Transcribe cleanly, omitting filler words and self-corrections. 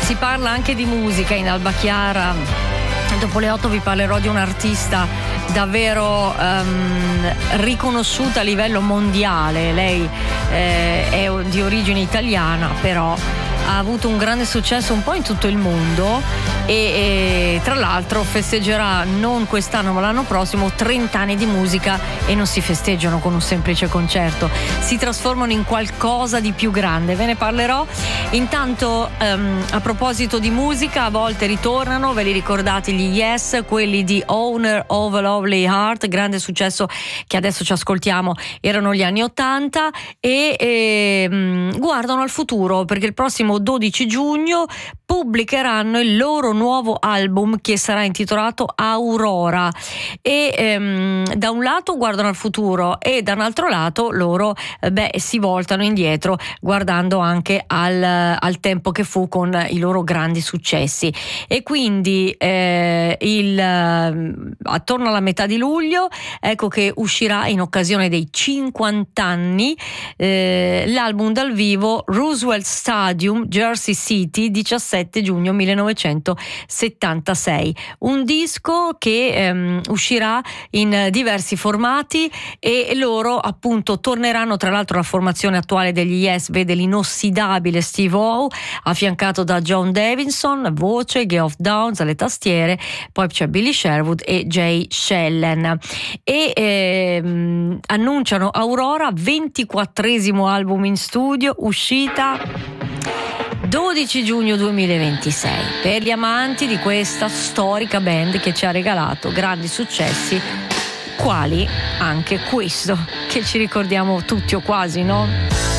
si parla anche di musica in Alba Chiara. Dopo le 8 vi parlerò di un'artista davvero riconosciuta a livello mondiale. Lei è di origine italiana, però ha avuto un grande successo un po' in tutto il mondo e tra l'altro festeggerà non quest'anno ma l'anno prossimo 30 anni di musica, e non si festeggiano con un semplice concerto, si trasformano in qualcosa di più grande. Ve ne parlerò. Intanto a proposito di musica, a volte ritornano, ve li ricordate gli Yes, quelli di Owner of a Lovely Heart, grande successo che adesso ci ascoltiamo, erano gli anni 80 e guardano al futuro, perché il prossimo 12 giugno pubblicheranno il loro nuovo album che sarà intitolato Aurora e da un lato guardano al futuro e da un altro lato loro si voltano indietro guardando anche al tempo che fu con i loro grandi successi. E quindi attorno alla metà di luglio ecco che uscirà, in occasione dei 50 anni, l'album dal vivo Roosevelt Stadium, Jersey City, 17 giugno 1976, un disco che uscirà in diversi formati e loro appunto torneranno. Tra l'altro la formazione attuale degli Yes vede l'inossidabile Steve Howe affiancato da John Davidson, voce, Geoff Downes alle tastiere, poi c'è Billy Sherwood e Jay Shellen e annunciano Aurora, 24esimo album in studio, uscita 12 giugno 2026, per gli amanti di questa storica band che ci ha regalato grandi successi, quali anche questo che ci ricordiamo tutti o quasi, no?